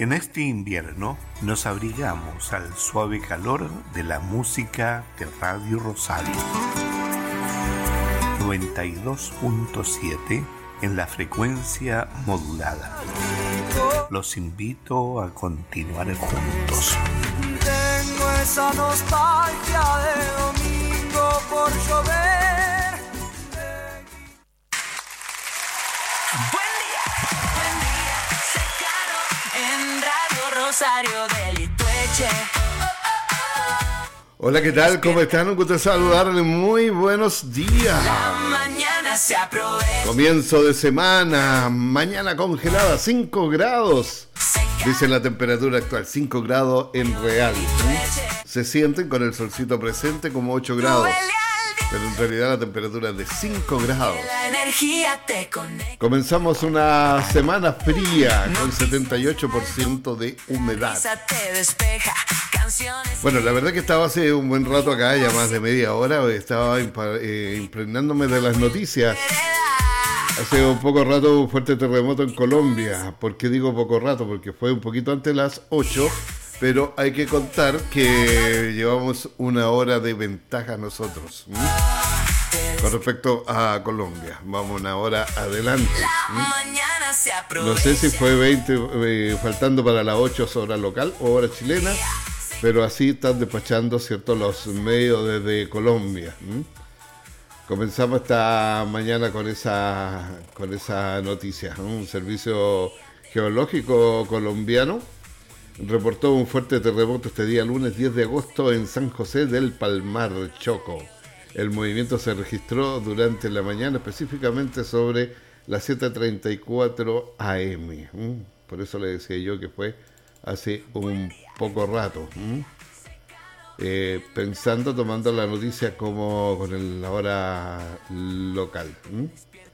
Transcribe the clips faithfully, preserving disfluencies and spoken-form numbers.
En este invierno nos abrigamos al suave calor de la música de Radio Rosario. noventa y dos punto siete en la frecuencia modulada. Los invito a continuar juntos. Tengo esa nostalgia de domingo por llover. Buen día, buen día, Secano en Radio Rosario del Itueche. Hola, ¿qué tal? ¿Cómo están? Un gusto saludarles. Muy buenos días. La mañana se aprovecha. Comienzo de semana. Mañana congelada, cinco grados. Dice la temperatura actual, cinco grados en real. Se sienten con el solcito presente como ocho grados. Pero en realidad la temperatura es de cinco grados. La energía te conecta. Comenzamos una semana fría con setenta y ocho por ciento de humedad. Te despeja. Canciones. Bueno, la verdad que estaba hace un buen rato acá, ya más de media hora, estaba impa- eh, impregnándome de las noticias. Hace un poco rato hubo un fuerte terremoto en Colombia. ¿Por qué digo poco rato? Porque fue un poquito antes de las ocho, pero hay que contar que llevamos una hora de ventaja nosotros, ¿m? Con respecto a Colombia. Vamos una hora adelante. ¿M? No sé si fue veinte, eh, faltando para las ocho hora local o hora chilena, pero así están despachando, ¿cierto?, los medios desde Colombia. ¿M? Comenzamos esta mañana con esa, con esa noticia, ¿no? Un servicio geológico colombiano reportó un fuerte terremoto este día lunes diez de agosto en San José del Palmar, Chocó. El movimiento se registró durante la mañana, específicamente sobre las siete treinta y cuatro a eme. ¿Mm? Por eso le decía yo que fue hace un poco rato. ¿Mm? Eh, pensando, tomando la noticia como con el, la hora local. ¿Mm?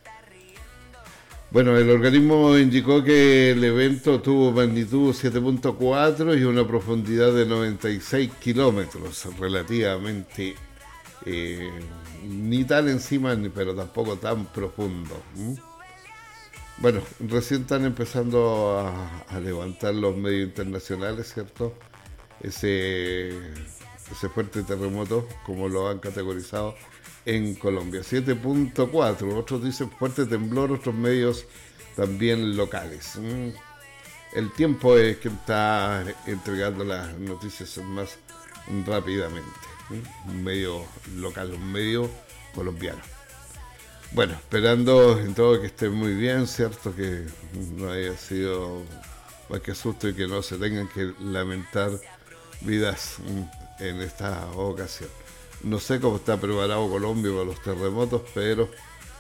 Bueno, el organismo indicó que el evento tuvo magnitud siete punto cuatro y una profundidad de noventa y seis kilómetros, relativamente eh, ni tan encima, ni, pero tampoco tan profundo. ¿Mm? Bueno, recién están empezando a, a levantar los medios internacionales, ¿cierto? Ese... ese fuerte terremoto, como lo han categorizado en Colombia. siete punto cuatro, otros dicen fuerte temblor, otros medios también locales. Mm. El tiempo es que está entregando las noticias más rápidamente. Mm. Un medio local, un medio colombiano. Bueno, esperando en todo que esté muy bien, cierto, que no haya sido más que susto y que no se tengan que lamentar vidas en esta ocasión. No sé cómo está preparado Colombia para los terremotos, pero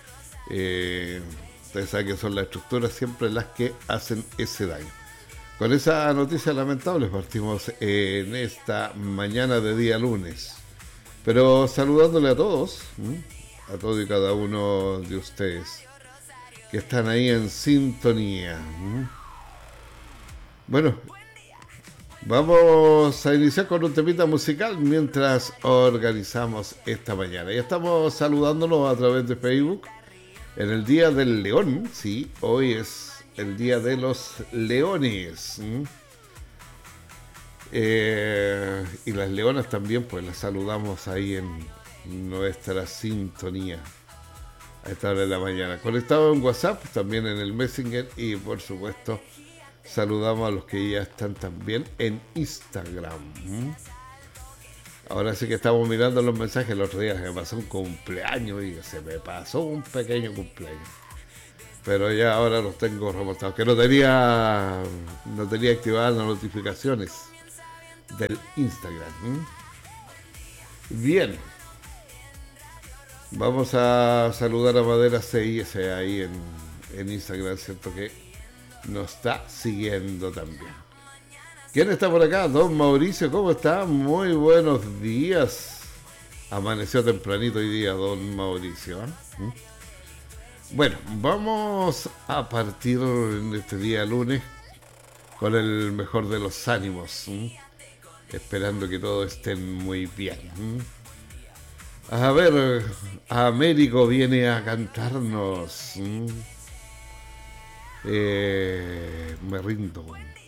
eh, ustedes saben que son las estructuras siempre las que hacen ese daño. Con esa noticia lamentable partimos en esta mañana de día lunes, pero saludándole a todos, ¿m? a todos y cada uno de ustedes que están ahí en sintonía. ¿M? Bueno, vamos a iniciar con un temita musical mientras organizamos esta mañana. Ya estamos saludándonos a través de Facebook en el Día del León. Sí, hoy es el Día de los Leones. ¿Mm? Eh, y las leonas también, pues las saludamos ahí en nuestra sintonía a esta hora de la mañana. Conectado en WhatsApp, también en el Messenger y por supuesto saludamos a los que ya están también en Instagram. ¿Mm? Ahora sí que estamos mirando los mensajes. El otro día se me pasó un cumpleaños y se me pasó un pequeño cumpleaños. Pero ya ahora los tengo reportados. Que no tenía, no tenía activadas las notificaciones del Instagram. ¿Mm? Bien. Vamos a saludar a Madera C I S ahí en, en Instagram, ¿cierto? Que nos está siguiendo también. ¿Quién está por acá? Don Mauricio, ¿cómo está? Muy buenos días. Amaneció tempranito hoy día, don Mauricio. ¿Eh? ¿Mm? Bueno, vamos a partir en este día lunes con el mejor de los ánimos. ¿Mm? Esperando que todos estén muy bien. ¿Mm? A ver, Américo viene a cantarnos. ¿Mm? Eh, me rindo.